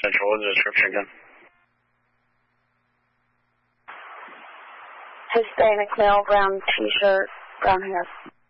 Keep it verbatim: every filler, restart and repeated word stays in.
Central, what's the description again? Hispanic male, brown t-shirt, brown hair.